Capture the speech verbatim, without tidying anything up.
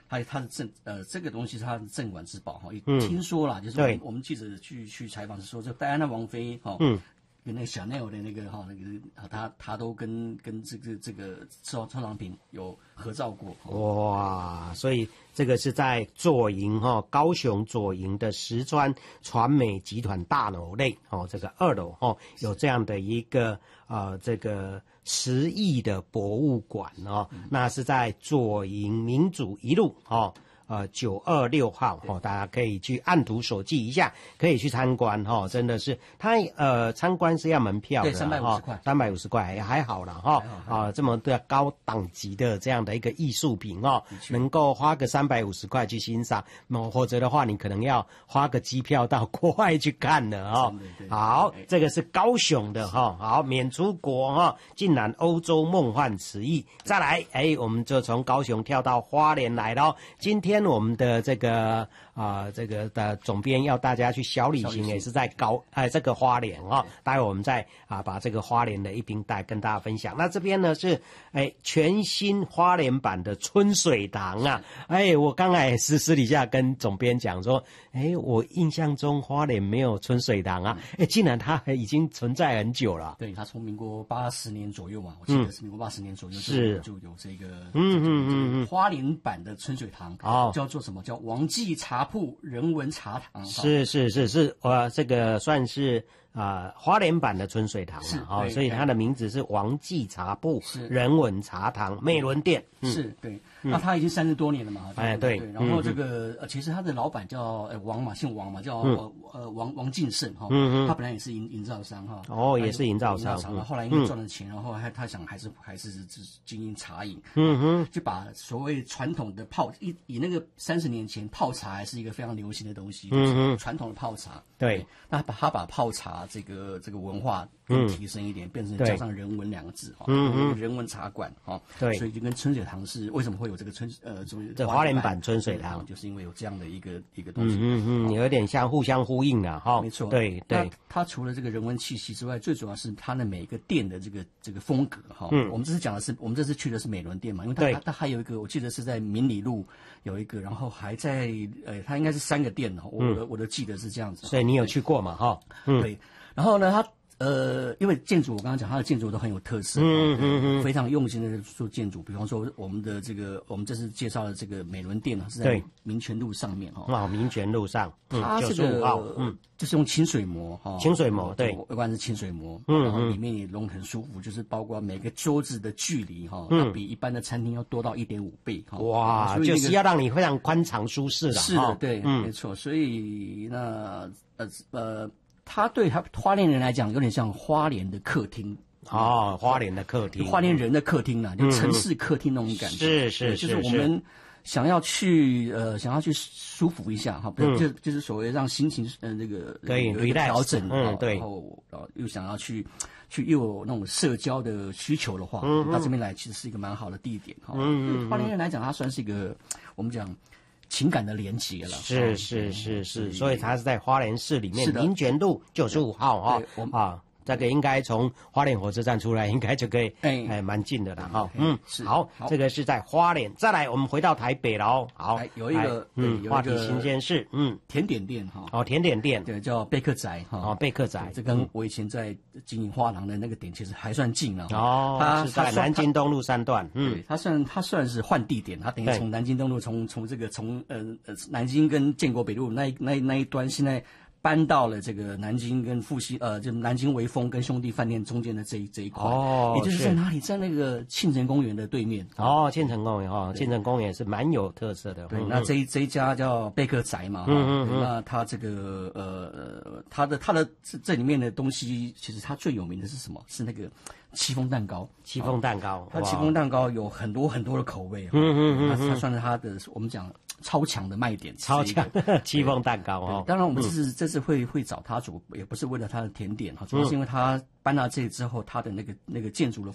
它它的镇呃这个东西是它的镇馆之宝哈，也听说啦，就是我们我们记者去去采访是说，这戴安娜王妃哈，嗯，跟那个Chanel的那个哈那个他他都跟跟这个这个收收藏品有合照过。 哇，所以这个是在左营哈，高雄左营的石川传美集团大楼内哦，这个二楼哦，有这样的一个呃这个十亿的博物馆哦，嗯、那是在左营民主一路哦。呃，九二六号哦，大家可以去按图索骥一下，可以去参观哈、哦，真的是，它呃参观是要门票的， 对，三百五十块， 三百五十块也还好啦哈，啊，这么的高档级的这样的一个艺术品哦，能够花个三百五十块去欣赏，或者的话，你可能要花个机票到国外去看了哦。好，这个是高雄的哈、哦，好，免出国哈、哦，竟然欧洲梦幻词义，再来，哎，我们就从高雄跳到花莲来了，今天。我们的这个啊、呃，这个的总编要大家去小旅行，也是在高哎这个花莲啊、哦，待会我们再啊把这个花莲的一并带跟大家分享。那这边呢是哎全新花莲版的春水堂啊，哎我刚才私私底下跟总编讲说，哎我印象中花莲没有春水堂啊，哎竟然它已经存在很久了。 对，它从民国八十年左右嘛，我记得是民国八十年左右是、 嗯、就有这个嗯嗯嗯嗯花莲版的春水堂哦。叫做什么？叫王记茶铺人文茶堂。 是是是是，呃，这个算是啊、呃、花莲版的春水堂嘛，哦，所以它的名字是王记茶铺人文茶堂美伦店。 嗯、是对，那它已经三十多年了嘛。 哎、嗯，对。 对，然后这个、嗯、呃，其实他的老板叫呃王嘛，姓王嘛，叫、嗯、呃王王进胜哈。嗯嗯。他本来也是营营造商哈。 哦，也是营造商。 营造商，后来因为赚了钱，然后他他想还是还是经营茶饮。 嗯哼。 就把所谓传统的泡以以那个三十年前泡茶还是一个非常流行的东西，嗯嗯，传统的泡茶。 对。 那把他把泡茶这个这个文化更提升一点，嗯、变成加上人文两个字哈，嗯嗯，人文茶馆哈。 对。 所以就跟春水堂是为什么会有这个春呃这花莲版春水堂， 就是因为有这样的一个一个东西， 嗯嗯嗯，有点像互相呼应的哈。 没错， 对对。 它除了这个人文气息之外，最主要是它的每一个店的这个这个风格哈。嗯。我们这次讲的是，我们这次去的是美伦店嘛，因为它它它还有一个，我记得是在民里路有一个，然后还在呃，它应该是三个店哈，我的、嗯、我的记得是这样子。 所以你有去过嘛哈？ 嗯。对，然后呢，它。呃，因为建筑我刚刚讲，它的建筑都很有特色， 嗯嗯嗯， 非常用心的做建筑。比方说，我们的这个，我们这次介绍的这个美伦店呢，是在民权路上面哈。 啊，民权路上， 它这个嗯，就是用清水模哈， 清水模对， 外观是清水模， 嗯， 然后里面也弄得很舒服，就是包括每个桌子的距离哈，嗯，比一般的餐厅要多到一点五倍哈。 哇，就是要让你非常宽敞舒适的。 是的，对，没错。所以那呃呃。它对他花莲人来讲，有点像花莲的客厅哦，花莲的客厅， 花莲人的客厅啊，就城市客厅那种感觉。是是是， 就是我们想要去呃，想要去舒服一下哈，就就是所谓让心情呃那个可以有一个调整， 嗯对， 然后然后又想要去去又有那种社交的需求的话，到这边来其实是一个蛮好的地点哈。嗯，花莲人来讲，它算是一个我们讲。情感的连结了， 是是是是，所以它是在花莲市里面民权路九十五号哈啊，这个应该从花莲火车站出来，应该就可以哎哎蛮近的了哈。嗯，好，这个是在花莲。再来，我们回到台北了哦。好， 有一个嗯话题新鲜事，嗯， 甜点店哈。 哦，甜点店， 对，叫贝克宅哈。 哦，贝克宅， 这跟我以前在经营画廊的那个点其实还算近了。 哦，它是在南京东路三段。 嗯，对，它算它算是换地点，它等于从南京东路从从这个从呃呃南京跟建国北路那那那一端现在。搬到了这个南京跟复兴呃，就南京微风跟兄弟饭店中间的这一这一块， 哦， 也就是在哪里，在那个庆城公园的对面。 哦，庆城公园哈，庆城公园是蛮有特色的。 对，嗯、那这一这一家叫贝克宅嘛，嗯嗯嗯，那它这个呃，它的它的这这里面的东西，其实它最有名的是什么？是那个戚风蛋糕。 戚风蛋糕， 它戚风蛋糕有很多很多的口味， 嗯嗯嗯， 它它算是它的我们讲超强的卖点， 超强戚风蛋糕哦。 当然，我们这次这次会会找他煮，也不是为了他的甜点哈，主要是因为他搬到这里之后，他的那个那个建筑的